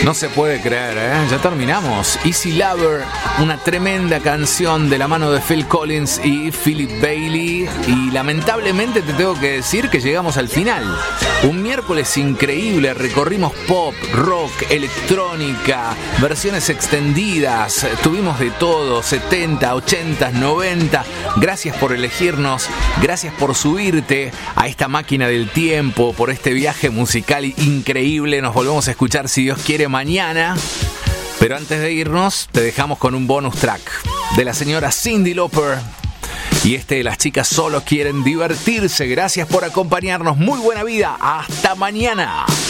No se puede creer, ¿eh? Ya terminamos. Easy Lover, una tremenda canción de la mano de Phil Collins y Philip Bailey. Y lamentablemente te tengo que decir que llegamos al final. Un miércoles increíble, recorrimos pop, rock, electrónica, versiones extendidas. Tuvimos de todo, 70, 80, 90. Gracias por elegirnos, gracias por subirte a esta máquina del tiempo, por este viaje musical increíble. Nos volvemos a escuchar, si Dios quiere, mañana. Pero antes de irnos, te dejamos con un bonus track de la señora Cyndi Lauper. Y Las chicas solo quieren divertirse. Gracias por acompañarnos. Muy buena vida. Hasta mañana.